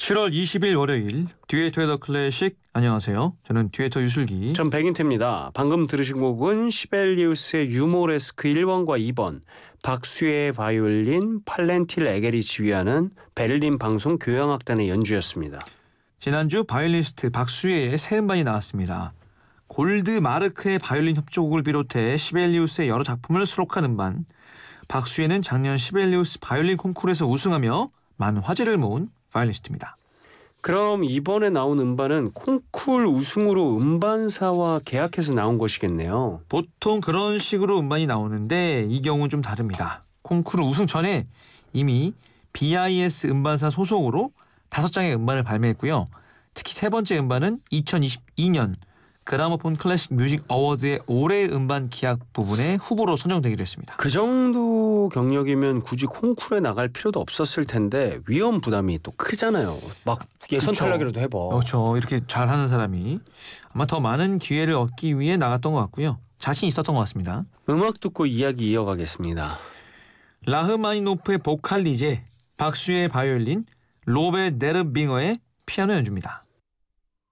7월 20일 월요일 듀에이터의 더 클래식. 안녕하세요. 저는 듀에이터 유슬기. 전 백인태입니다. 방금 들으신 곡은 시벨리우스의 유모레스크 1번과 2번, 박수의 바이올린, 팔렌틸 에겔이 지휘하는 베를린 방송 교향악단의 연주였습니다. 지난주 바이올리니스트 박수혜의 새 음반이 나왔습니다. 골드 마르크의 바이올린 협주곡을 비롯해 시벨리우스의 여러 작품을 수록한 음반. 박수혜는 작년 시벨리우스 바이올린 콩쿠르에서 우승하며 많은 화제를 모은 바이올리니스트입니다. 그럼 이번에 나온 음반은 콩쿨 우승으로 음반사와 계약해서 나온 것이겠네요. 보통 그런 식으로 음반이 나오는데 이 경우는 좀 다릅니다. 콩쿠르 우승 전에 이미 BIS 음반사 소속으로 5장의 음반을 발매했고요. 특히 세 번째 음반은 2022년 그라모폰 클래식 뮤직 어워드의 올해의 음반 기약 부분에 후보로 선정되기도 했습니다. 그 정도 경력이면 굳이 콩쿨에 나갈 필요도 없었을 텐데 위험 부담이 또 크잖아요. 막 예선 탈락이라도 해봐. 그렇죠. 이렇게 잘하는 사람이 아마 더 많은 기회를 얻기 위해 나갔던 것 같고요. 자신 있었던 것 같습니다. 음악 듣고 이야기 이어가겠습니다. 라흐마니노프의 보칼리제, 박수의 바이올린, 로베 네르빙어의 피아노 연주입니다.